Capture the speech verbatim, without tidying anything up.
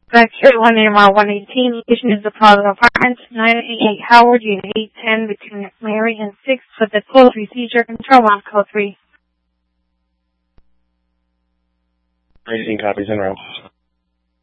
Back here at one M R one eighteen, location is the Plaza Apartments, nine eighty-eight Howard, Unit eight ten, between Mary and six, with the closed procedure, control on code three. eighteen copies en route.